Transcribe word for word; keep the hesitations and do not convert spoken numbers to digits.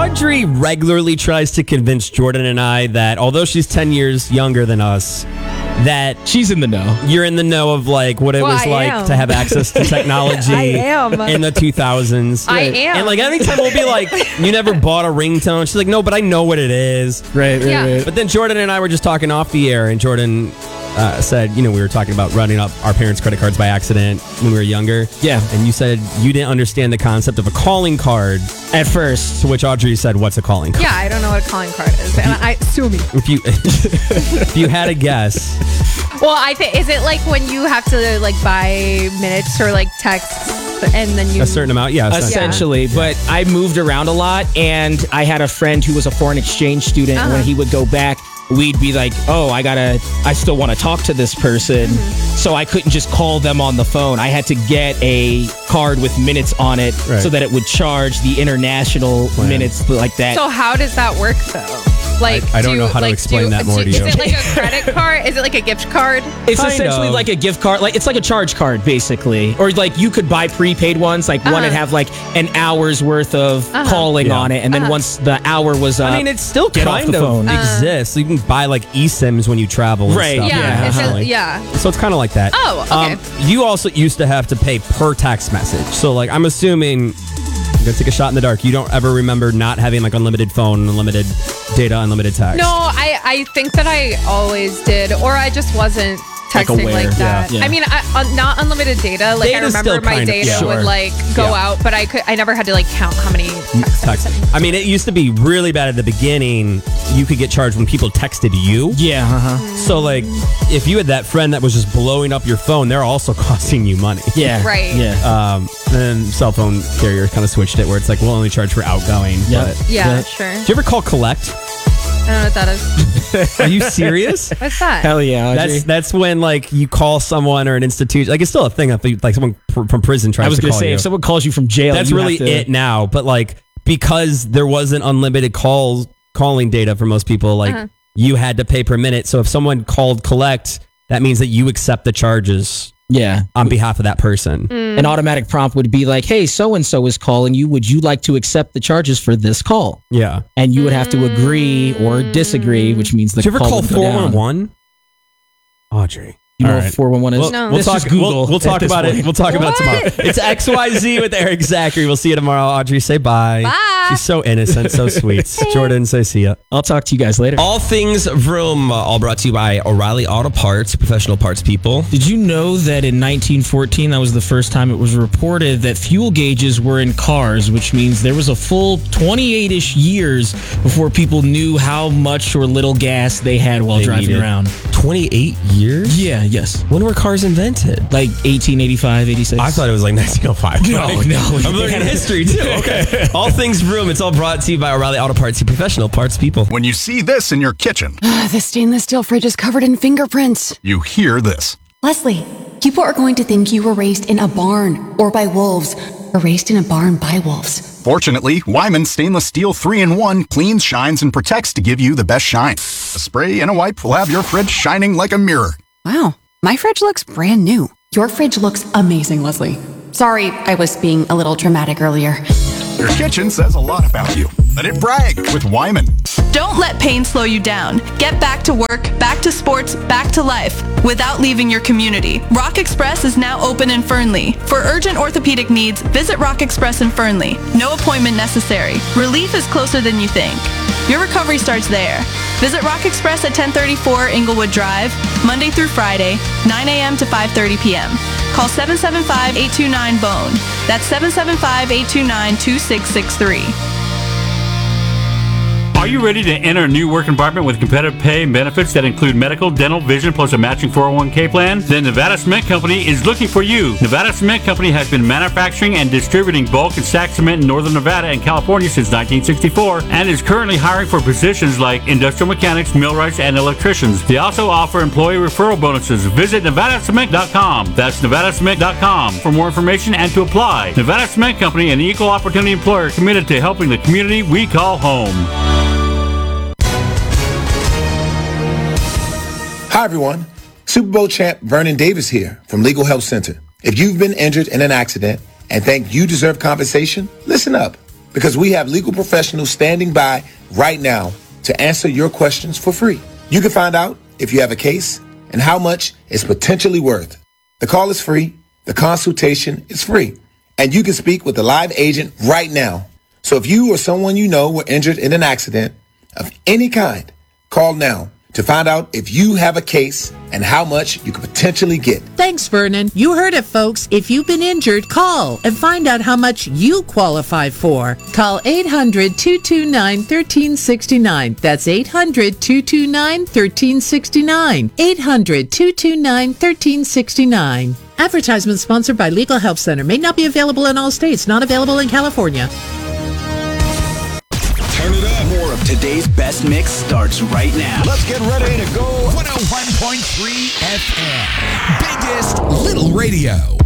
Audrey regularly tries to convince Jordan and I that although she's ten years younger than us, that she's in the know. You're in the know of like what it well, was I like am. to have access to technology I am. in the two thousands. I am. And like anytime we'll be like, you never bought a ringtone. She's like, no, but I know what it is. Right, right, Yeah. right. But then Jordan and I were just talking off the air, and Jordan uh, said, you know, we were talking about running up our parents' credit cards by accident when we were younger. Yeah. And you said you didn't understand the concept of a calling card. At first. To which Audrey said, what's a calling card? Yeah, I don't know what a calling card is. And I sue me. If you if you had a guess. Well, I think is it like when you have to like buy minutes or like texts and then you A certain amount, yeah. Essentially, but I moved around a lot, and I had a friend who was a foreign exchange student, and Uh-huh. when he would go back, we'd be like, oh, I gotta, I still want to talk to this person. Mm-hmm. So I couldn't just call them on the phone. I had to get a card with minutes on it Right. so that it would charge the international Plan. minutes like that. So how does that work though? Like I- I don't do- know how to like, explain do- that more do- to Is you. it like a credit card? Is it like a gift card? It's Kind essentially of. like a gift card. Like it's like a charge card, basically. Or like you could buy prepaid ones. Like one Uh-huh. would have like an hour's worth of Uh-huh. calling Yeah. on it, and then Uh-huh. once the hour was up, I mean, it still get off kind the of phone. exists. You can buy like eSIMs when you travel and Right, stuff. Yeah, Yeah, it's a- internationally. yeah. So it's kind of like that. Oh, okay. Um, you also used to have to pay per text message. So like, I'm assuming, I'm gonna take a shot in the dark. You don't ever remember not having like unlimited phone, unlimited data, unlimited text. No, I, I think that I always did, or I just wasn't Like texting aware, like that. yeah. Yeah. I mean, I, uh, not unlimited data. Like Data's I still remember my kind of- data yeah. would Sure. like go Yeah. out, but I could I never had to like count how many texts. I was Text. sending. I mean, it used to be really bad at the beginning. You could get charged when people texted you. yeah, uh-huh. So like, if you had that friend that was just blowing up your phone, they're also costing you money. yeah, Right. yeah. Um, then cell phone carriers kind of switched it where it's like we'll only charge for outgoing. Yeah. But Yeah, Yeah. sure. do you ever call collect? I don't know what that is. Are you serious? What's that? Hell yeah, Audrey. That's that's when like you call someone or an institution. Like it's still a thing. If you- like someone pr- from prison tries I was to gonna call say you. if someone calls you from jail, That's you really have to, it now. But like because there wasn't unlimited calls calling data for most people, like Uh-huh. you had to pay per minute. So if someone called collect, that means that you accept the charges Yeah, on behalf of that person. Mm. an automatic prompt would be like, "Hey, so and so is calling you. Would you like to accept the charges for this call?" Yeah. And you would have to agree or disagree, which means the Did you ever call call would go four down. one one? Audrey. You know All what right. four one one is? We'll, No. we'll It's talk. just Google We'll, we'll at talk this about it. point. We'll talk about it tomorrow. It's X Y Z with Eric Zachary. We'll see you tomorrow. Audrey, say bye. Bye. She's so innocent, so sweet. Jordan, say see ya. I'll talk to you guys later. All things Vroom, uh, all brought to you by O'Reilly Auto Parts, professional parts people. Did you know that in nineteen fourteen, that was the first time it was reported that fuel gauges were in cars, which means there was a full twenty-eight-ish years before people knew how much or little gas they had while They driving needed. around. twenty-eight years? Yeah, yes. When were cars invented? Like eighteen eighty-five, eighty-six. I thought it was like nineteen oh five. No, no. I'm learning history too. Okay. All things Vroom, it's all brought to you by O'Reilly Auto Parts, your professional parts people. When you see this in your kitchen, The stainless steel fridge is covered in fingerprints. you hear this. Leslie, people are going to think you were raised in a barn or by wolves or raised in a barn by wolves. Fortunately, Wyman Stainless Steel three in one cleans, shines, and protects to give you the best shine. A spray and a wipe will have your fridge shining like a mirror. Wow, my fridge looks brand new. Your fridge looks amazing, Leslie. Sorry, I was being a little dramatic earlier. Your kitchen says a lot about you. Let it brag with Wyman. Don't let pain slow you down. Get back to work, back to sports, back to life without leaving your community. Rock Express is now open in Fernley. For urgent orthopedic needs, visit Rock Express in Fernley. No appointment necessary. Relief is closer than you think. Your recovery starts there. Visit Rock Express at ten thirty-four Inglewood Drive, Monday through Friday, nine a.m. to five thirty p.m. Call seven seven five, eight two nine, B O N E. That's seven seven five, eight two nine, two six six three. Are you ready to enter a new work environment with competitive pay and benefits that include medical, dental, vision, plus a matching four oh one k plan? Then Nevada Cement Company is looking for you. Nevada Cement Company has been manufacturing and distributing bulk and stack cement in northern Nevada and California since nineteen sixty-four and is currently hiring for positions like industrial mechanics, millwrights, and electricians. They also offer employee referral bonuses. Visit Nevada Cement dot com. That's Nevada Cement dot com for more information and to apply. Nevada Cement Company, an equal opportunity employer committed to helping the community we call home. Hi, everyone. Super Bowl champ Vernon Davis here from Legal Help Center. If you've been injured in an accident and think you deserve compensation, listen up. because we have legal professionals standing by right now to answer your questions for free. You can find out if you have a case and how much it's potentially worth. The call is free. The consultation is free. And you can speak with a live agent right now. So if you or someone you know were injured in an accident of any kind, call now to find out if you have a case and how much you could potentially get. Thanks, Vernon. You heard it, folks. If you've been injured, call and find out how much you qualify for. Call eight hundred, two two nine, one three six nine. That's eight hundred, two two nine, one three six nine. eight hundred, two two nine, one three six nine. Advertisement sponsored by Legal Help Center. May not be available in all states. Not available in California. Turn it up. More of today's best mix starts right now. Let's get ready to go. one oh one point three F M. Biggest Little Radio.